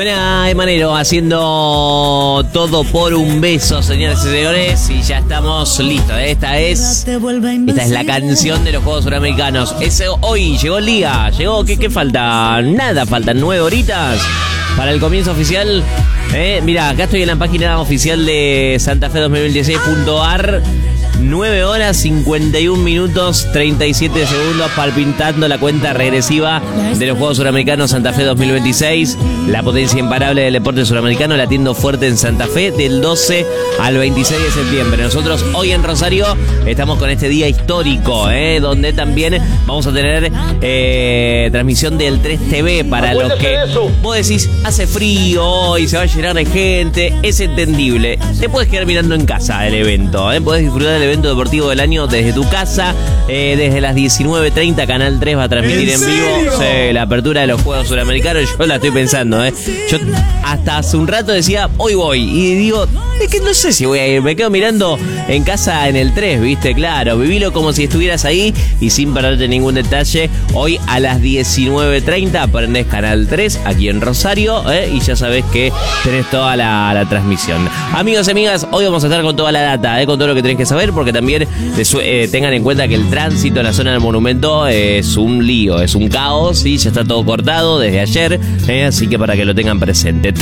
Buena, Emanero, haciendo todo por un beso, señoras y señores, y ya estamos listos. Esta es la canción de los Juegos Suramericanos. Hoy llegó el día, ¿qué falta? Nada, faltan 9 horitas para el comienzo oficial. Mira, acá estoy en la página oficial de santafe2026.ar. 9 horas, 51 minutos, 37 segundos, palpitando la cuenta regresiva de los Juegos Suramericanos Santa Fe 2026. La potencia imparable del deporte suramericano latiendo fuerte en Santa Fe del 12 al 26 de septiembre. Nosotros hoy en Rosario estamos con este día histórico, donde también vamos a tener transmisión del 3 TV para los que vos decís, hace frío hoy, se va a llenar de gente, es entendible. Te puedes quedar mirando en casa el evento, podés disfrutar del evento deportivo del año desde tu casa, desde las 19:30 Canal 3 va a transmitir en vivo la apertura de los Juegos Suramericanos. Yo la estoy pensando, yo hasta hace un rato decía, hoy voy, y digo, es que no sé si voy a ir, me quedo mirando en casa en el 3, viste, claro, vivilo como si estuvieras ahí y sin perderte ningún detalle. Hoy a las 19:30 prendés Canal 3 aquí en Rosario, y ya sabés que tenés toda la transmisión. Amigos y amigas, hoy vamos a estar con toda la data, con todo lo que tenés que saber, porque también tengan en cuenta que el tránsito en la zona del monumento es un lío, es un caos, y ya está todo cortado desde ayer, así que para que lo tengan presente.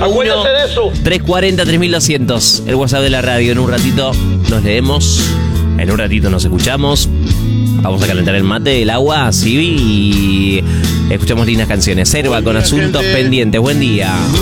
341-340-3200, el WhatsApp de la radio. En un ratito nos leemos, en un ratito nos escuchamos. Vamos a calentar el mate, el agua, sí, y escuchamos lindas canciones. Serva con Asuntos Pendientes. Buen día.